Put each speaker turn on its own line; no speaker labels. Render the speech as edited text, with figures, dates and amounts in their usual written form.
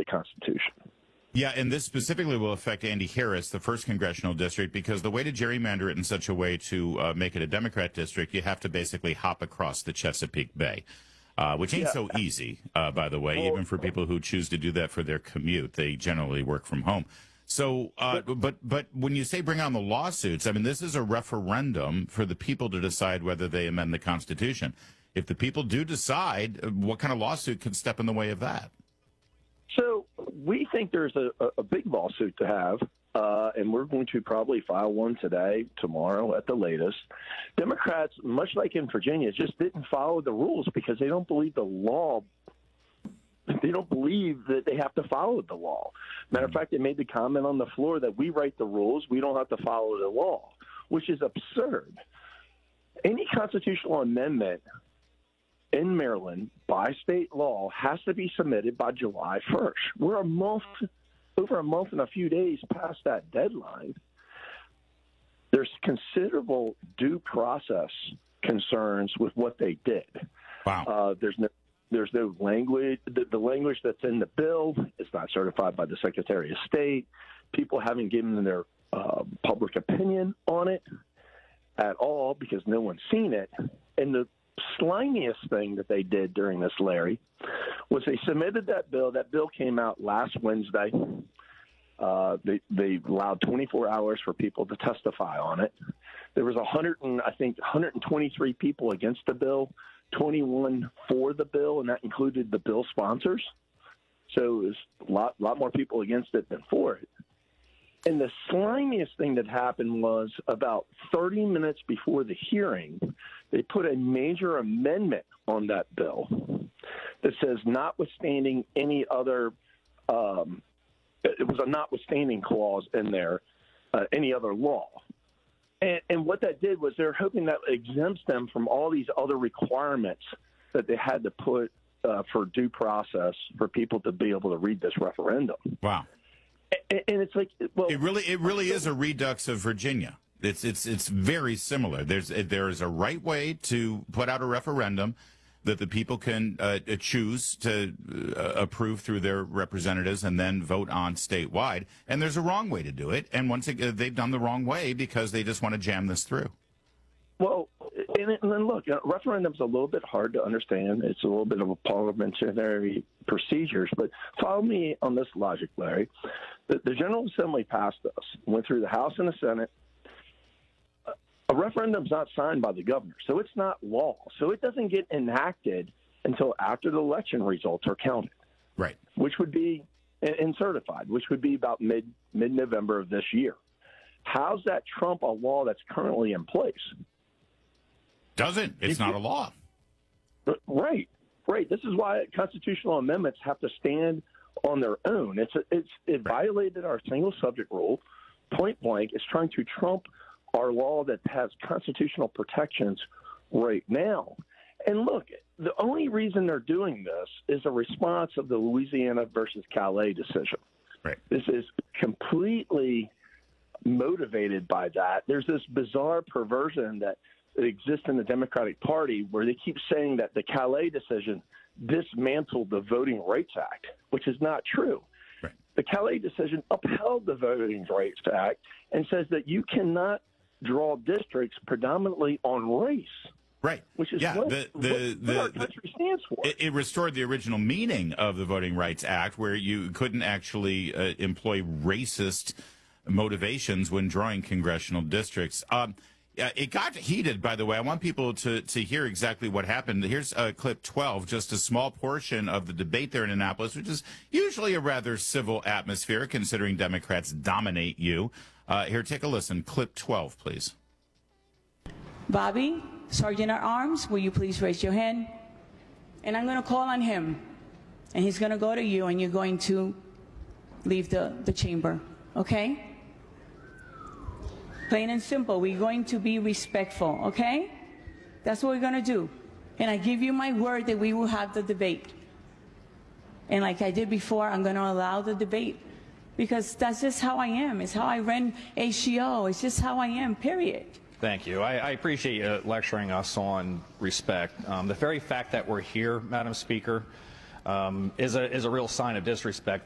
Constitution.
Yeah, and this specifically will affect Andy Harris, the 1st congressional district, because the way to gerrymander it in such a way to make it a Democrat district, you have to basically hop across the Chesapeake Bay, which ain't so easy, by the way, even for people who choose to do that for their commute. They generally work from home. So, but when you say bring on the lawsuits, I mean, this is a referendum for the people to decide whether they amend the Constitution. If the people do decide, what kind of lawsuit could step in the way of that?
So we think there's a big lawsuit to have, and we're going to probably file one today, tomorrow at the latest. Democrats, much like in Virginia, just didn't follow the rules because they don't believe the law. They don't believe that they have to follow the law. Matter of fact, they made the comment on the floor that we write the rules, we don't have to follow the law, which is absurd. Any constitutional amendment in Maryland by state law has to be submitted by July 1st. We're over a month and a few days past that deadline. There's considerable due process concerns with what they did.
Wow.
There's no language. The language that's in the bill is not certified by the Secretary of State. People haven't given their public opinion on it at all because no one's seen it. And the slimiest thing that they did during this, Larry, was they submitted that bill. That bill came out last Wednesday. They allowed 24 hours for people to testify on it. There was 123 people against the bill, 21 for the bill, and that included the bill sponsors. So it was a lot more people against it than for it. And the slimiest thing that happened was about 30 minutes before the hearing, they put a major amendment on that bill that says notwithstanding any other it was a notwithstanding clause in there, any other law. And what that did was they're hoping that exempts them from all these other requirements that they had to put for due process for people to be able to read this referendum.
Wow.
And it's like, well,
it really is a redux of Virginia. It's very similar. There is a right way to put out a referendum that the people can choose to approve through their representatives and then vote on statewide. And there's a wrong way to do it. And once again, they've done the wrong way because they just want to jam this through.
Well, and then look, referendum's a little bit hard to understand. It's a little bit of a parliamentary procedures, but follow me on this logic, Larry. The General Assembly passed this, went through the House and the Senate. A referendum's not signed by the governor, so it's not law. So it doesn't get enacted until after the election results are counted.
Right. Which
would be, and certified, which would be about mid-November of this year. How's that trump a law that's currently in place?
Doesn't. It's not a law.
Right. This is why constitutional amendments have to stand on their own. It violated our single subject rule. Point blank, it's trying to trump our law that has constitutional protections right now. And look, the only reason they're doing this is a response of the Louisiana versus Calais decision.
Right.
This is completely motivated by that. There's this bizarre perversion that exists in the Democratic Party where they keep saying that the Calais decision dismantled the Voting Rights Act, which is not true.
Right.
The Calais decision upheld the Voting Rights Act and says that you cannot draw districts predominantly on race.
Right.
Which is what our country stands for.
It restored the original meaning of the Voting Rights Act, where you couldn't actually employ racist motivations when drawing congressional districts. It got heated, by the way. I want people to hear exactly what happened. Here's clip 12, just a small portion of the debate there in Annapolis, which is usually a rather civil atmosphere, considering Democrats dominate you. Here, take a listen. Clip 12, please.
Bobby, Sergeant at Arms, will you please raise your hand? And I'm going to call on him, and he's going to go to you, and you're going to leave the chamber, okay? Plain and simple, we're going to be respectful, okay? That's what we're going to do. And I give you my word that we will have the debate. And like I did before, I'm going to allow the debate. Because that's just how I am. It's how I ran HGO. It's just how I am, period.
Thank you. I appreciate you lecturing us on respect. The very fact that we're here, Madam Speaker, is a real sign of disrespect